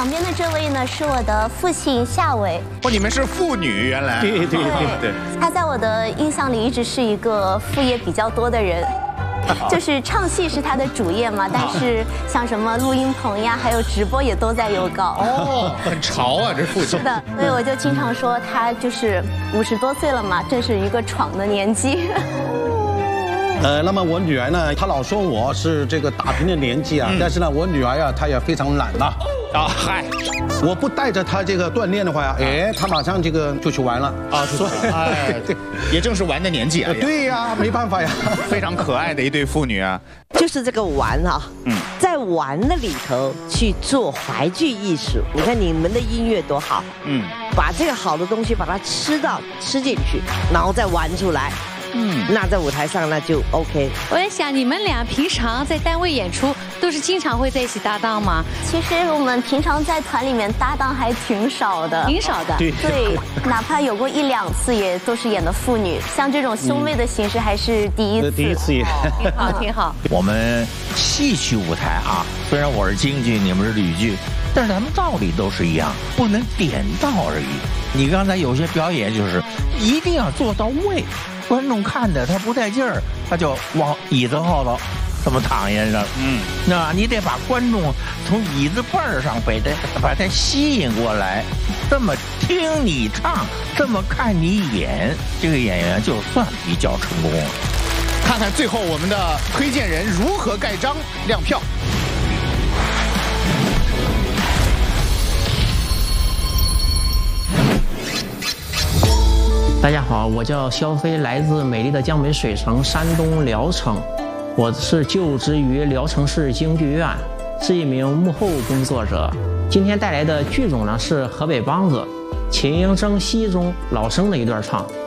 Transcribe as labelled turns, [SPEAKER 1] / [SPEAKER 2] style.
[SPEAKER 1] 旁边的这位呢，是我的父亲夏伟。
[SPEAKER 2] 哦，你们是父女，原来。
[SPEAKER 1] 对。他在我的印象里一直是一个副业比较多的人。就是唱戏是他的主业嘛，但是像什么录音棚呀，还有直播也都在有搞。
[SPEAKER 2] 哦，很潮啊，这父亲。
[SPEAKER 1] 是的，所以我就经常说他就是50多岁了嘛，正是一个闯的年纪。
[SPEAKER 3] 那么我女儿呢，她老说我是这个打拼的年纪啊，但是呢，我女儿呀，她也非常懒呐。
[SPEAKER 2] 啊，嗨，
[SPEAKER 3] 我不带着她这个锻炼的话呀，哎，她马上这个就去玩了啊。所以，
[SPEAKER 2] 哎，对，也正是玩的年纪啊。
[SPEAKER 3] 对呀，没办法呀。
[SPEAKER 2] 非常可爱的一对父女啊。
[SPEAKER 4] 就是这个玩啊，在玩的里头去做淮剧艺术。你看你们的音乐多好，把这个好的东西把它吃进去，然后再玩出来。那在舞台上那就 OK。
[SPEAKER 5] 我在想，你们俩平常在单位演出都是经常会在一起搭档吗？
[SPEAKER 1] 其实我们平常在团里面搭档还挺少的，
[SPEAKER 5] 挺少的。
[SPEAKER 1] 对，哪怕有过1、2次，也都是演的父女。像这种兄妹的形式还是第一次。
[SPEAKER 3] 第一次也
[SPEAKER 5] 挺好，挺好。
[SPEAKER 6] 我们戏曲舞台啊，虽然我是京剧，你们是吕剧，但是咱们道理都是一样，不能点到而已。你刚才有些表演就是一定要做到位。观众看的他不带劲儿，他就往椅子后头这么躺下着。那你得把观众从椅子背儿上把他吸引过来，这么听你唱，这么看你演，这个演员就算比较成功了。
[SPEAKER 2] 看看最后我们的推荐人如何盖章亮票。
[SPEAKER 7] 大家好，我叫肖飞，来自美丽的江北水城山东聊城，我是就职于聊城市京剧院，是一名幕后工作者。今天带来的剧种呢是河北梆子，秦英征、奚中、老生的一段唱。